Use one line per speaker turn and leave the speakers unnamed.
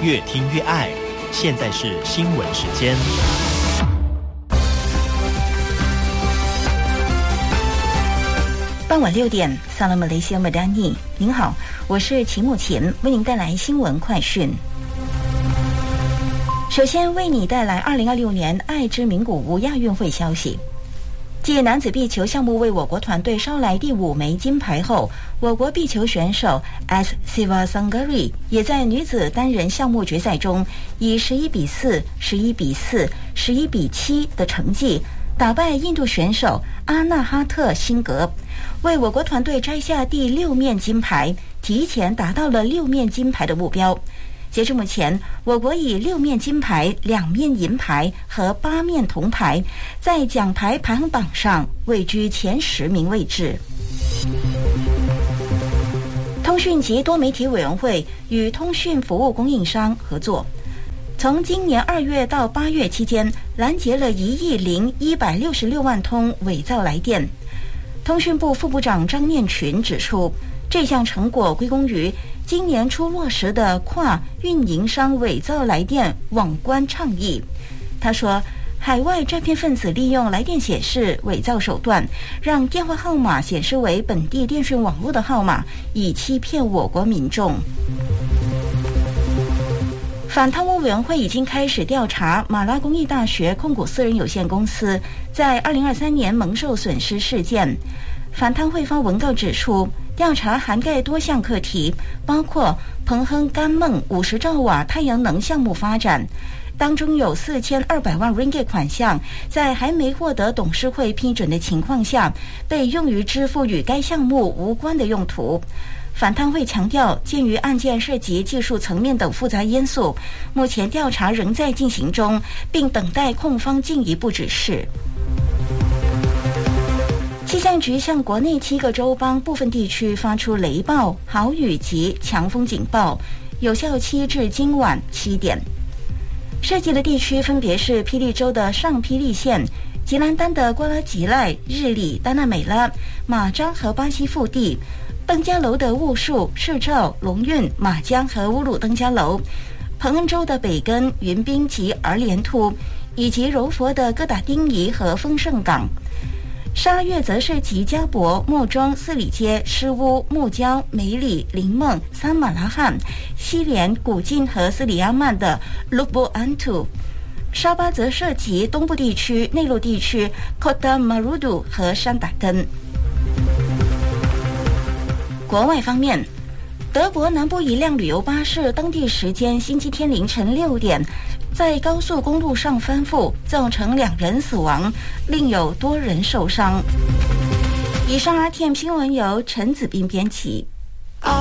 越听越爱。现在是新闻时间。
傍晚6点，萨拉马雷西亚马丹尼，您好，我是秦木琴，为您带来新闻快讯。首先为你带来2026年爱之名古屋亚运会消息。继男子壁球项目为我国团队捎来第5枚金牌后，我国壁球选手 S. Sivasangari 也在女子单人项目决赛中以11比4、11比4、11比7的成绩打败印度选手阿纳哈特辛格，为我国团队摘下第6面金牌，提前达到了6面金牌的目标。截至目前，我国以6面金牌、2面银牌和8面铜牌，在奖牌排行榜上位居前10名位置。通讯及多媒体委员会与通讯服务供应商合作，从今年2月到8月期间，拦截了1.166亿通伪造来电。通讯部副部长张念群指出，这项成果归功于今年初落实的跨运营商伪造来电网关倡议。他说，海外诈骗分子利用来电显示伪造手段，让电话号码显示为本地电讯网络的号码，以欺骗我国民众。反贪污委员会已经开始调查马拉公益大学控股私人有限公司在2023年蒙受损失事件。反贪会发文告指出，调查涵盖多项课题，包括彭亨甘梦50兆瓦太阳能项目发展，当中有4200万 ringgit 款项在还没获得董事会批准的情况下，被用于支付与该项目无关的用途。反贪会强调，鉴于案件涉及技术层面等复杂因素，目前调查仍在进行中，并等待控方进一步指示。气象局向国内7个州邦部分地区发出雷暴、豪雨及强风警报，有效期至今晚7点。涉及的地区分别是霹雳州的上霹雳县、吉兰丹的瓜拉吉赖、日里、丹纳美拉、马章和巴西腹地、登嘉楼的雾树、市兆、龙运、马江和乌鲁登嘉楼、彭恩州的北根、云滨及儿连突，以及柔佛的哥打丁尼和丰盛港。沙月则是吉嘉伯、木庄、四里街、狮屋、木礁、梅里、林梦、三马拉汉、西连、古晋和斯里亚曼的卢布安图。沙巴则涉及东部地区、内陆地区 Kota Marudu 和山打根。国外方面，德国南部一辆旅游巴士当地时间星期天凌晨6点在高速公路上翻覆，造成2人死亡，另有多人受伤。以上RTM 新闻由陈子斌编辑。